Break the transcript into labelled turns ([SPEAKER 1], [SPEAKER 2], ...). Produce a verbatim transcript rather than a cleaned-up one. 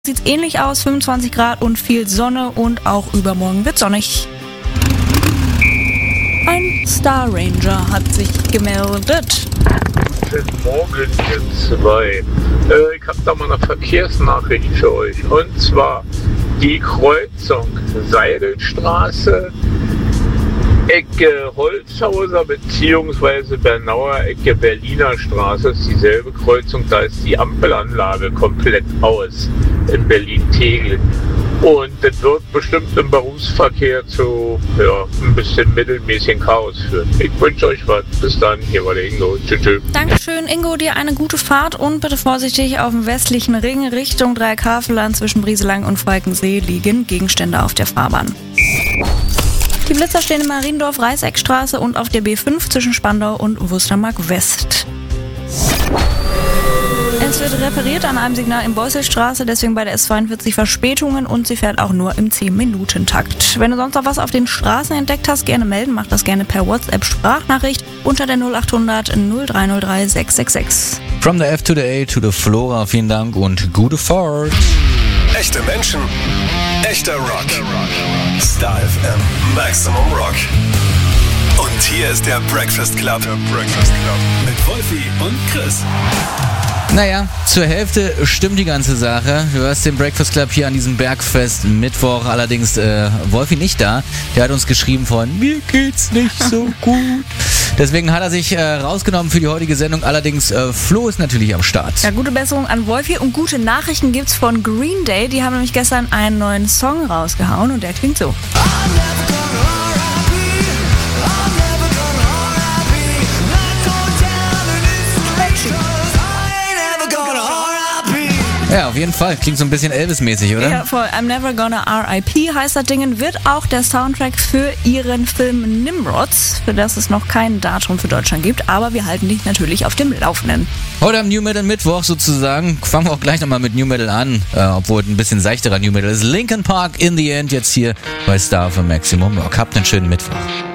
[SPEAKER 1] Sieht ähnlich aus, fünfundzwanzig Grad und viel Sonne und auch übermorgen wird sonnig. Ein Star Ranger hat sich gemeldet.
[SPEAKER 2] Guten Morgen, ihr zwei. Äh, ich habe da mal eine Verkehrsnachricht für euch. Und zwar die Kreuzung Seidelstraße, Ecke Holzhauser bzw. Bernauer Ecke Berliner Straße ist dieselbe Kreuzung. Da ist die Ampelanlage komplett aus in Berlin-Tegel. Und das wird bestimmt im Berufsverkehr zu ja, ein bisschen mittelmäßigen Chaos führen. Ich wünsche euch was. Bis dann. Hier war der Ingo. Tschüss. Tschüss.
[SPEAKER 1] Dankeschön, Ingo. Dir eine gute Fahrt und bitte vorsichtig auf dem westlichen Ring Richtung Dreieckhaveland zwischen Brieselang und Falkensee liegen Gegenstände auf der Fahrbahn. Die Blitzer stehen in Mariendorf, Reißeckstraße und auf der B fünf zwischen Spandau und Wustermark West. Es wird repariert an einem Signal in Beusselstraße, deswegen bei der S zweiundvierzig Verspätungen und sie fährt auch nur im zehn Minuten Takt. Wenn du sonst noch was auf den Straßen entdeckt hast, gerne melden. Mach das gerne per WhatsApp-Sprachnachricht unter der null achthundert null drei null drei sechs sechs sechs.
[SPEAKER 3] From the F to the A to the Flora, vielen Dank und gute Fahrt.
[SPEAKER 4] Echte Menschen, echter Rock. Star F M, Maximum Rock. Und hier ist der Breakfast Club. Der Breakfast Club. Mit Wolfi und Chris.
[SPEAKER 3] Naja, zur Hälfte stimmt die ganze Sache. Du hörst den Breakfast Club hier an diesem Bergfest Mittwoch. Allerdings äh, Wolfi nicht da. Der hat uns geschrieben von, mir geht's nicht so gut. Deswegen hat er sich äh, rausgenommen für die heutige Sendung. Allerdings äh, Flo ist natürlich am Start.
[SPEAKER 1] Ja, gute Besserung an Wolfi und gute Nachrichten gibt's von Green Day. Die haben nämlich gestern einen neuen Song rausgehauen und der klingt so.
[SPEAKER 3] Ja, auf jeden Fall. Klingt so ein bisschen Elvis-mäßig, oder?
[SPEAKER 1] Ja, voll. I'm Never Gonna R I P heißt das Ding. Wird auch der Soundtrack für ihren Film Nimrods, für das es noch kein Datum für Deutschland gibt, aber wir halten dich natürlich auf dem Laufenden.
[SPEAKER 3] Heute am New Metal Mittwoch sozusagen. Fangen wir auch gleich nochmal mit New Metal an, äh, obwohl ein bisschen seichterer New Metal ist. Linkin Park in the End jetzt hier bei Star für Maximum Rock. Habt einen schönen Mittwoch.